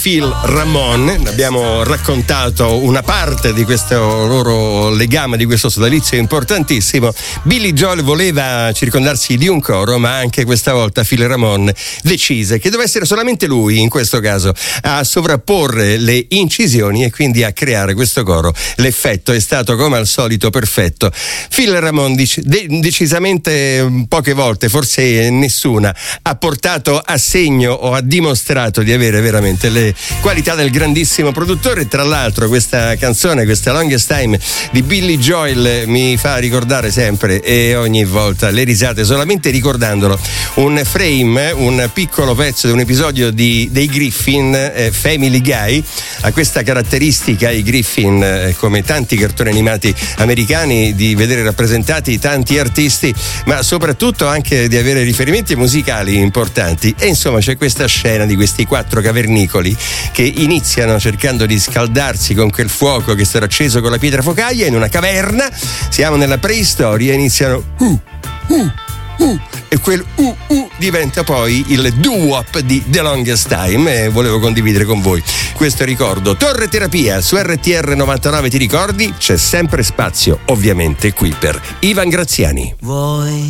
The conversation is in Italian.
Phil Ramone. Abbiamo raccontato una parte di questo loro legame, di questo sodalizio importantissimo. Billy Joel voleva circondarsi di un coro, ma anche questa volta Phil Ramone decise che doveva essere solamente lui, in questo caso, a sovrapporre le incisioni e quindi a creare questo coro. L'effetto è stato, come al solito, perfetto. Phil Ramone decisamente poche volte, forse nessuna, ha portato a segno o ha dimostrato di avere veramente le qualità del grandissimo produttore. Tra l'altro questa canzone, questa Longest Time di Billy Joel, mi fa ricordare sempre e ogni volta le risate solamente ricordandolo, un frame, un piccolo pezzo di un episodio dei Griffin, Family Guy. Ha questa caratteristica i Griffin, come tanti cartoni animati americani, di vedere rappresentati tanti artisti, ma soprattutto anche di avere riferimenti musicali importanti. E insomma c'è questa scena di questi 4 cavernicoli che iniziano cercando di scaldarsi con quel fuoco che sarà acceso con la pietra focaia in una caverna. Siamo nella preistoria e iniziano e quel diventa poi il doo-wop di The Longest Time, e volevo condividere con voi questo ricordo. Torre Terapia su RTR 99, ti ricordi? C'è sempre spazio, ovviamente, qui per Ivan Graziani. Vuoi